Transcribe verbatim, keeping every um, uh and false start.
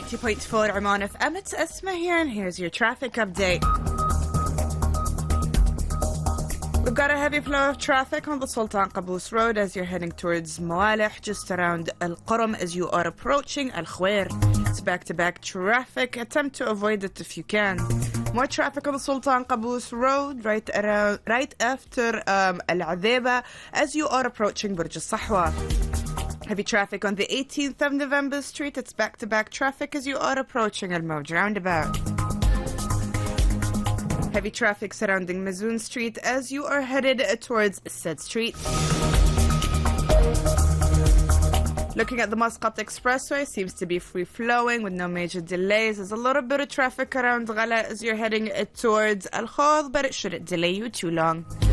ninety point four Oman F M. It's Esma here, and here's your traffic update. We've got a heavy flow of traffic on the Sultan Qaboos Road as you're heading towards Mawalih, just around Al Qurum as you are approaching Al Khwair. It's back-to-back traffic. Attempt to avoid it if you can. More traffic on the Sultan Qaboos Road right around, right after um, Al Adheba as you are approaching Burj Al Sahwa. Heavy traffic on the eighteenth of November Street. It's back-to-back traffic as you are approaching Al Mawj roundabout. Heavy traffic surrounding Mazoon Street as you are headed towards Said Street. Looking at the Muscat Expressway, seems to be free-flowing with no major delays. There's a little bit of traffic around Ghala as you're heading towards Al Khawd, but it shouldn't delay you too long.